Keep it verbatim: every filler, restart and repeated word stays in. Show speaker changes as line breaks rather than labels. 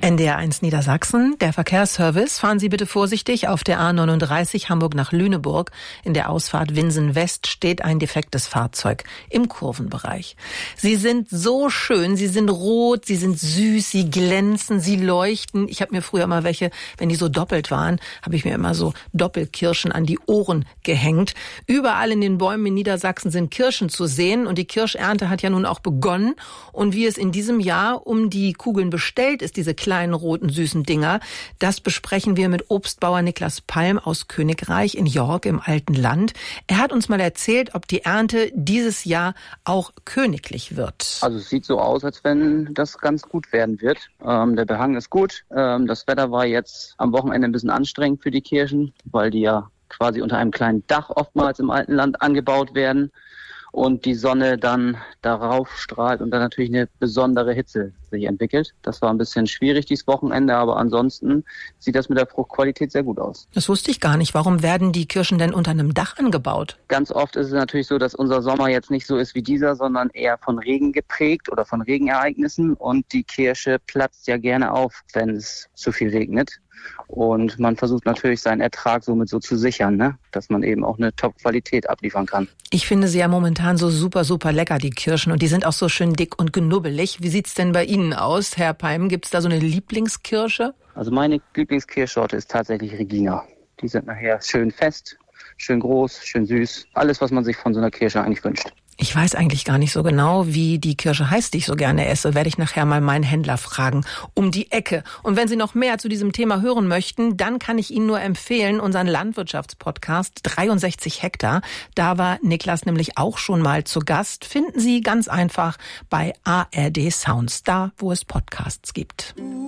N D R eins Niedersachsen, der Verkehrsservice. Fahren Sie bitte vorsichtig auf der A neununddreißig Hamburg nach Lüneburg. In der Ausfahrt Winsen West steht ein defektes Fahrzeug im Kurvenbereich. Sie sind so schön, sie sind rot, sie sind süß, sie glänzen, sie leuchten. Ich habe mir früher mal welche, wenn die so doppelt waren, habe ich mir immer so Doppelkirschen an die Ohren gehängt. Überall in den Bäumen in Niedersachsen sind Kirschen zu sehen und die Kirschernte hat ja nun auch begonnen. Und wie es in diesem Jahr um die Kugeln bestellt ist, diese kleinen roten, süßen Dinger. Das besprechen wir mit Obstbauer Niklas Palm aus Königreich in York im alten Land. Er hat uns mal erzählt, ob die Ernte dieses Jahr auch königlich wird.
Also es sieht so aus, als wenn das ganz gut werden wird. Ähm, der Behang ist gut. Ähm, das Wetter war jetzt am Wochenende ein bisschen anstrengend für die Kirschen, weil die ja quasi unter einem kleinen Dach oftmals im alten Land angebaut werden. Und die Sonne dann darauf strahlt und dann natürlich eine besondere Hitze sich entwickelt. Das war ein bisschen schwierig dieses Wochenende, aber ansonsten sieht das mit der Fruchtqualität sehr gut aus.
Das wusste ich gar nicht. Warum werden die Kirschen denn unter einem Dach angebaut?
Ganz oft ist es natürlich so, dass unser Sommer jetzt nicht so ist wie dieser, sondern eher von Regen geprägt oder von Regenereignissen. Und die Kirsche platzt ja gerne auf, wenn es zu viel regnet. Und man versucht natürlich seinen Ertrag somit so zu sichern, ne? Dass man eben auch eine Top-Qualität abliefern kann.
Ich finde sie ja momentan so super, super lecker, die Kirschen. Und die sind auch so schön dick und knubbelig. Wie sieht's denn bei Ihnen aus, Herr Palm? Gibt's da so eine Lieblingskirsche?
Also meine Lieblingskirschsorte ist tatsächlich Regina. Die sind nachher schön fest, schön groß, schön süß. Alles, was man sich von so einer Kirsche eigentlich wünscht.
Ich weiß eigentlich gar nicht so genau, wie die Kirsche heißt, die ich so gerne esse. Werde ich nachher mal meinen Händler fragen. Um die Ecke. Und wenn Sie noch mehr zu diesem Thema hören möchten, dann kann ich Ihnen nur empfehlen, unseren Landwirtschaftspodcast dreiundsechzig Hektar. Da war Niklas nämlich auch schon mal zu Gast. Finden Sie ganz einfach bei A R D Sounds, da wo es Podcasts gibt.